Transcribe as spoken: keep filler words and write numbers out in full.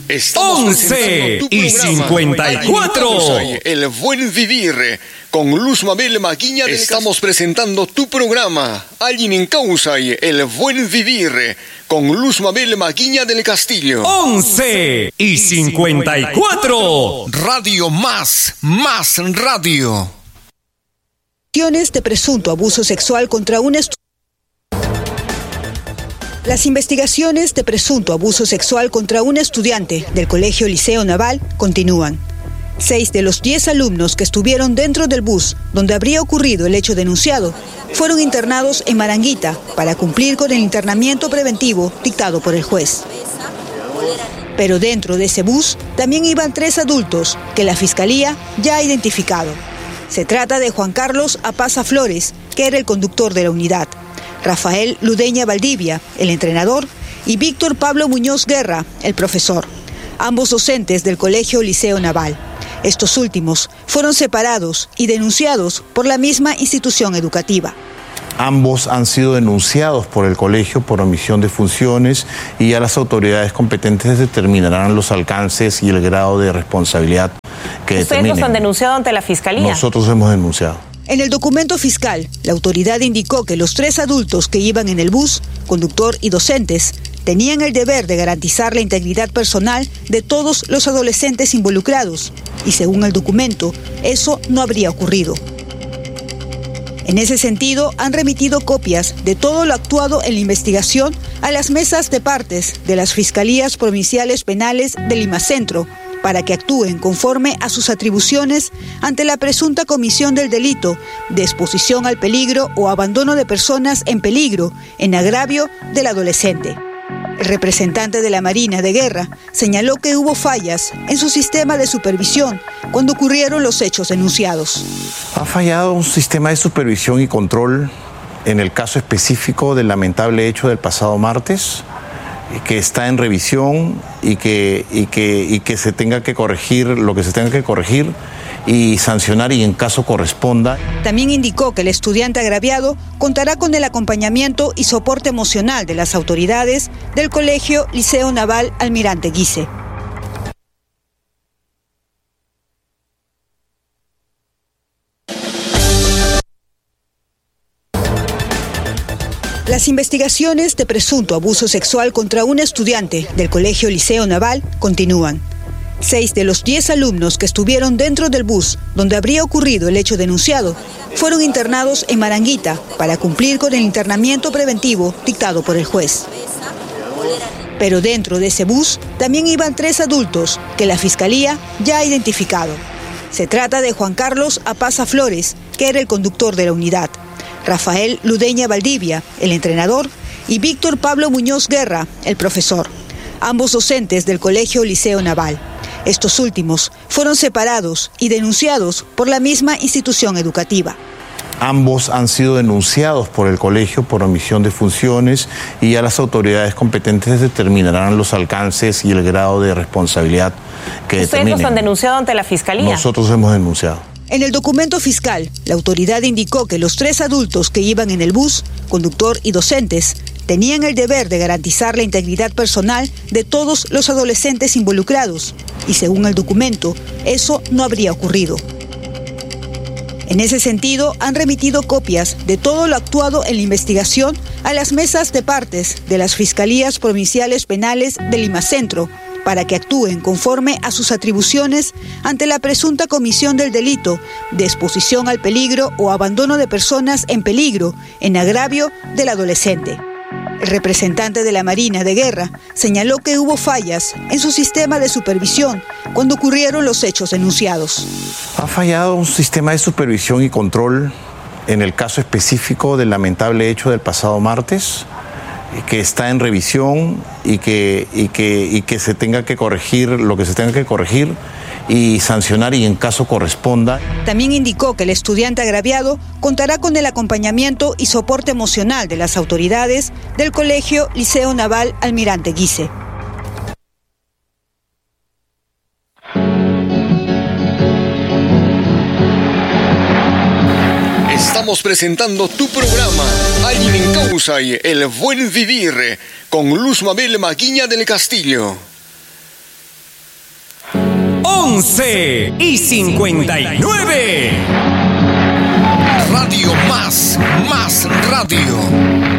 once y cincuenta y cuatro. El buen vivir. Con Luz Mabel Maguiña del Estamos presentando tu programa, Alguien en Causa y El Buen Vivir, con Luz Mabel Maguiña del Castillo. once y cincuenta y cuatro. Radio Más, Más Radio. De presunto abuso sexual contra un estudiante. Las investigaciones de presunto abuso sexual contra un estudiante del Colegio Liceo Naval continúan. Seis de los diez alumnos que estuvieron dentro del bus donde habría ocurrido el hecho denunciado fueron internados en Maranguita para cumplir con el internamiento preventivo dictado por el juez. Pero dentro de ese bus también iban tres adultos que la Fiscalía ya ha identificado. Se trata de Juan Carlos Apaza Flores, que era el conductor de la unidad, Rafael Ludeña Valdivia, el entrenador, y Víctor Pablo Muñoz Guerra, el profesor, ambos docentes del Colegio Liceo Naval. Estos últimos fueron separados y denunciados por la misma institución educativa. Ambos han sido denunciados por el colegio por omisión de funciones y ya las autoridades competentes determinarán los alcances y el grado de responsabilidad que determinen. ¿Ustedes los han denunciado ante la Fiscalía? Nosotros hemos denunciado. En el documento fiscal, la autoridad indicó que los tres adultos que iban en el bus, conductor y docentes, tenían el deber de garantizar la integridad personal de todos los adolescentes involucrados y, según el documento, eso no habría ocurrido. En ese sentido, han remitido copias de todo lo actuado en la investigación a las mesas de partes de las Fiscalías Provinciales Penales de Lima Centro para que actúen conforme a sus atribuciones ante la presunta comisión del delito de exposición al peligro o abandono de personas en peligro en agravio del adolescente. El representante de la Marina de Guerra señaló que hubo fallas en su sistema de supervisión cuando ocurrieron los hechos denunciados. Ha fallado un sistema de supervisión y control en el caso específico del lamentable hecho del pasado martes, que está en revisión y que, y que, y que se tenga que corregir lo que se tenga que corregir y sancionar y en caso corresponda. También indicó que el estudiante agraviado contará con el acompañamiento y soporte emocional de las autoridades del Colegio Liceo Naval Almirante Guise. Las investigaciones de presunto abuso sexual contra un estudiante del Colegio Liceo Naval continúan. Seis de los diez alumnos que estuvieron dentro del bus donde habría ocurrido el hecho denunciado fueron internados en Maranguita para cumplir con el internamiento preventivo dictado por el juez. Pero dentro de ese bus también iban tres adultos que la Fiscalía ya ha identificado. Se trata de Juan Carlos Apaza Flores, que era el conductor de la unidad, Rafael Ludeña Valdivia, el entrenador, y Víctor Pablo Muñoz Guerra, el profesor, ambos docentes del Colegio Liceo Naval. Estos últimos fueron separados y denunciados por la misma institución educativa. Ambos han sido denunciados por el colegio por omisión de funciones y ya las autoridades competentes determinarán los alcances y el grado de responsabilidad que ¿Ustedes determinen. los han denunciado ante la Fiscalía? Nosotros hemos denunciado. En el documento fiscal, la autoridad indicó que los tres adultos que iban en el bus, conductor y docentes, tenían el deber de garantizar la integridad personal de todos los adolescentes involucrados y, según el documento, eso no habría ocurrido. En ese sentido, han remitido copias de todo lo actuado en la investigación a las mesas de partes de las Fiscalías Provinciales Penales de Lima Centro para que actúen conforme a sus atribuciones ante la presunta comisión del delito de exposición al peligro o abandono de personas en peligro en agravio del adolescente. El representante de la Marina de Guerra señaló que hubo fallas en su sistema de supervisión cuando ocurrieron los hechos denunciados. Ha fallado un sistema de supervisión y control en el caso específico del lamentable hecho del pasado martes, que está en revisión y que, y que, y que se tenga que corregir lo que se tenga que corregir y sancionar y en caso corresponda. También indicó que el estudiante agraviado contará con el acompañamiento y soporte emocional de las autoridades del Colegio Liceo Naval Almirante Guise. Estamos presentando tu programa, Alguien en Causa y El Buen Vivir, con Luz Mabel Maguiña del Castillo. once y cincuenta y nueve. Radio Más, Más Radio.